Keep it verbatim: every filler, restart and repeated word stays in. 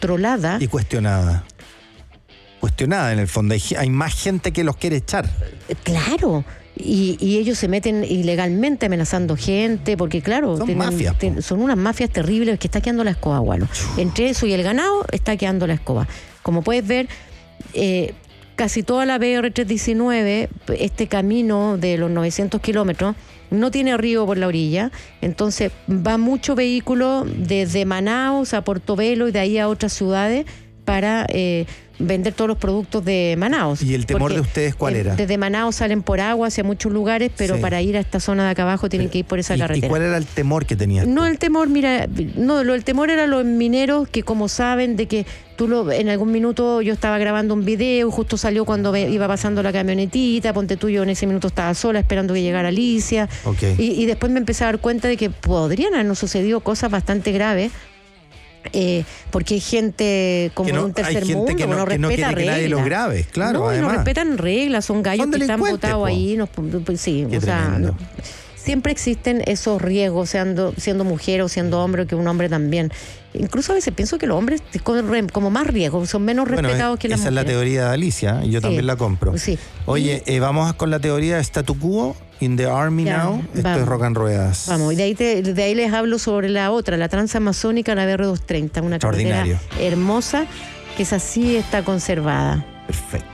controlada. Y cuestionada. Cuestionada en el fondo. Hay, hay más gente que los quiere echar. Claro. Y, y ellos se meten ilegalmente amenazando gente, porque claro, son tienen, mafias. ten, son unas mafias terribles que está quedando la escoba, Gualo. Entre eso y el ganado está quedando la escoba. Como puedes ver, eh, casi toda la B R trescientos diecinueve, este camino de los novecientos kilómetros, no tiene río por la orilla, entonces va mucho vehículo desde Manaus a Portobelo y de ahí a otras ciudades para eh, vender todos los productos de Manaus. ¿Y el temor Porque, de ustedes cuál era? Eh, desde Manaus salen por agua hacia muchos lugares, pero sí. para ir a esta zona de acá abajo tienen pero, que ir por esa ¿y, carretera. ¿Y cuál era el temor que tenías? No, el temor, mira, no, lo, el temor era los mineros que como saben de que tú lo, en algún minuto yo estaba grabando un video, justo salió cuando ve, iba pasando la camionetita, ponte tú, yo en ese minuto estaba sola esperando que llegara Alicia. Okay. Y, y después me empecé a dar cuenta de que podrían habernos sucedido cosas bastante graves. Eh, porque hay gente como no, de un tercer hay gente mundo que no, no que respeta no quiere reglas. que nadie los grabe, claro, no, además. no respetan reglas, son gallos son que están botados po. ahí. No, pues, sí, Qué o sea, tremendo. no, siempre existen esos riesgos, siendo, siendo mujer o siendo hombre, que un hombre también. Incluso a veces pienso que los hombres corren como más riesgos, son menos bueno, respetados que las esa mujeres. Esa es la teoría de Alicia, y yo sí, también la compro. Sí. Oye, eh, vamos con la teoría de statu quo, in the army ya, now. Esto vamos. es Rock and Ruedas. Vamos, y de ahí, te, de ahí les hablo sobre la otra, la transamazónica, la B R doscientos treinta, una carretera hermosa, que es así, está conservada. Perfecto.